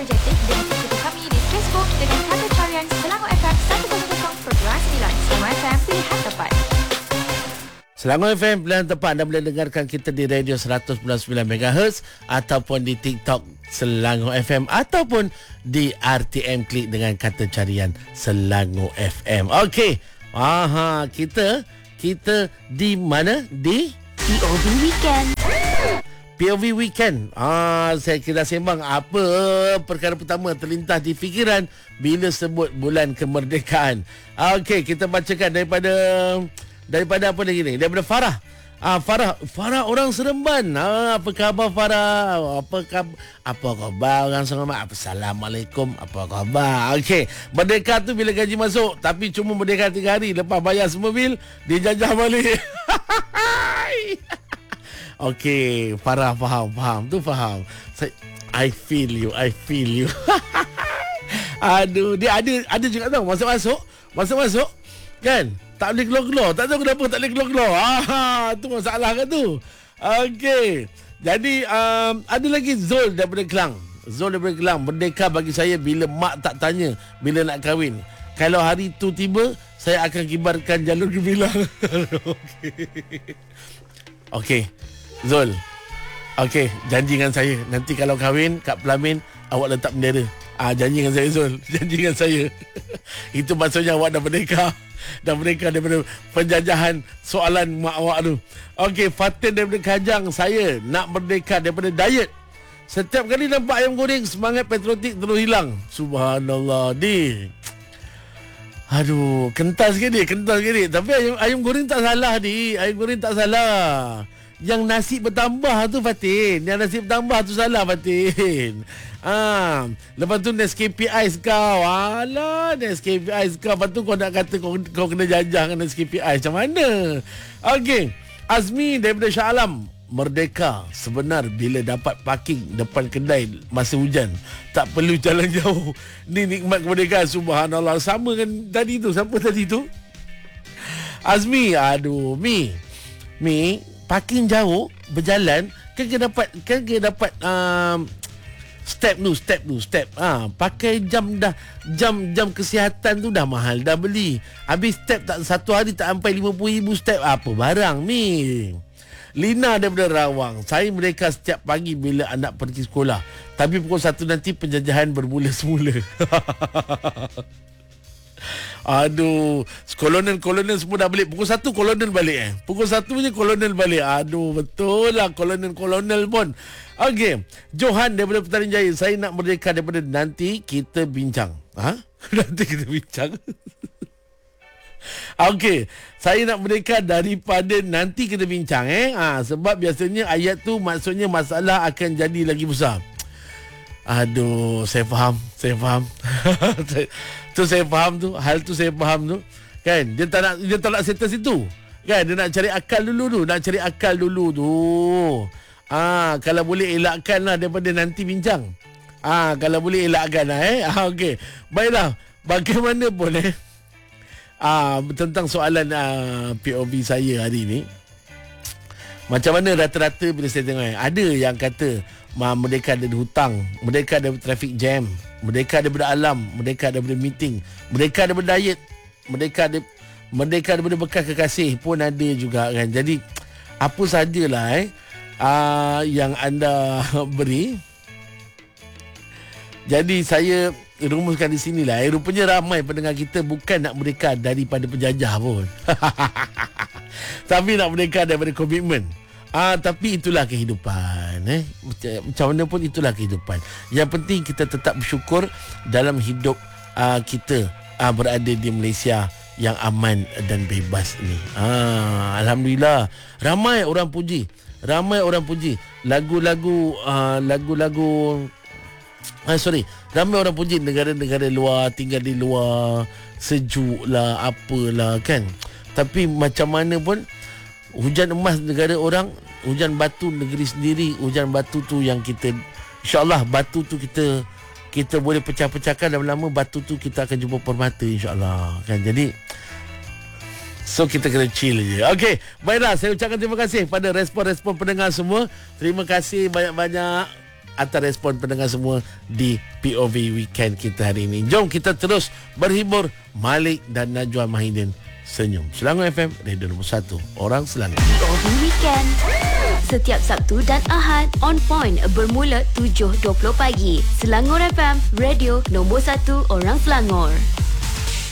energetik dan ikuti kami di Facebook dengan kata carian Selangor FM 100.9. Selangor FM, pilihan tepat. Selangor FM pilihan tepat. Anda boleh dengarkan kita di radio 100.9 MHz ataupun di TikTok Selangor FM ataupun di RTM Klik dengan kata carian Selangor FM. Okey. Kita di mana? Di POV Weekend. POV Weekend. Saya kira sembang apa perkara pertama terlintas di fikiran bila sebut bulan kemerdekaan. Okey, kita bacakan daripada apa lagi ni? Daripada Farah. Farah orang Seremban. Apa khabar Farah? Apa khabar orang Seremban? Assalamualaikum. Apa khabar? Okey, merdeka tu bila gaji masuk, tapi cuma merdeka 3 hari, lepas bayar semua bil, dijajah balik. Okey, Farah faham. Tu faham. I feel you. Aduh, dia ada juga tau masuk kan? Tak boleh keluar-keluar. Tak tahu kenapa tak boleh keluar-keluar. Tu masalah kan tu. Okey. Jadi ada lagi Zul daripada Kelang. Merdeka bagi saya bila mak tak tanya bila nak kahwin. Kalau hari tu tiba, saya akan kibarkan jalur gemilang. Okey. Zul. Okey, janji dengan saya nanti kalau kahwin kat pelamin awak letak bendera. Janji dengan saya Zul. Janji dengan saya. Itu maksudnya awak dah merdeka. Dan mereka daripada penjajahan soalan mak awak tu. Okey, Fatin daripada Kajang. Saya nak merdeka daripada diet. Setiap kali nampak ayam goreng, semangat patriotik terus hilang. Subhanallah. Aduh, kental sikit. Tapi ayam goreng tak salah Ayam goreng tak salah. Yang nasi bertambah tu Fatin. Yang nasi bertambah tu salah Fatin. Lepas tu Nescafe Ice kau. Alah, Nescafe Ice kau. Lepas tu kau nak kata kau kena jajah dengan Nescafe Ice. Macam mana? Okey, Azmi daripada Shah Alam. Merdeka sebenar bila dapat parking depan kedai masa hujan. Tak perlu jalan jauh. Ni nikmat kemerdekaan. Subhanallah. Sama kan tadi tu. Siapa tadi tu? Azmi. Aduh, Mi, parking jauh berjalan kan dia dapat step. Pakai jam dah. Jam kesihatan tu dah mahal dah beli. Habis step tak satu hari tak sampai 50,000 step. Apa barang ni? Lina daripada Rawang. Saya merdeka setiap pagi bila anak pergi sekolah. Tapi pukul 1 nanti penjajahan bermula semula. Aduh, kolonel semua dah balik. Pukul 1 kolonel balik Pukul 1 je kolonel balik. Aduh, betul lah kolonel pun. Okey, Johan daripada Petaling Jaya. Saya nak merdeka daripada nanti kita bincang. Nanti kita bincang. Okey, saya nak merdeka daripada nanti kita bincang sebab biasanya ayat tu maksudnya masalah akan jadi lagi besar. Aduh, saya faham. Tu saya faham tu. Hal tu saya faham tu. Kan? Dia tak nak settle situ. Kan? Dia nak cari akal dulu tu. Kalau boleh elakkanlah daripada nanti bincang. Kalau boleh elakkanlah okey. Baiklah. Bagaimana pun tentang soalan POV saya hari ni. Macam mana rata-rata bila saya tengok ada yang kata merdeka dari hutang, merdeka dari traffic jam, merdeka daripada alam, merdeka daripada meeting, merdeka daripada diet, merdeka daripada bekas kekasih pun ada juga kan. Jadi apa sajalah yang anda beri. Jadi saya rumuskan di sinilah. Rupanya ramai pendengar kita bukan nak merdeka daripada penjajah pun. Tapi nak merdeka daripada komitmen. Tapi itulah kehidupan. Macam mana pun itulah kehidupan. Yang penting kita tetap bersyukur dalam hidup kita berada di Malaysia yang aman dan bebas ni. Alhamdulillah. Ramai orang puji. Lagu-lagu ramai orang puji negara-negara luar, tinggal di luar, sejuk lah, apalah kan. Tapi macam mana pun hujan emas negara orang, hujan batu negeri sendiri. Hujan batu tu yang kita, insyaAllah batu tu kita boleh pecah-pecahkan. Lama-lama batu tu kita akan jumpa permata, insyaAllah kan. Jadi so kita kena chill je. Okey, baiklah, saya ucapkan terima kasih pada respon-respon pendengar semua. Terima kasih banyak-banyak. atas respon pendengar semua di POV Weekend kita hari ini. Jom kita terus berhibur. Malik dan Najwa Mahidin senyum. Selangor FM, Radio nombor 1, orang Selangor. POV Weekend setiap Sabtu dan Ahad on point bermula 7.20 pagi. Selangor FM, Radio nombor 1, orang Selangor.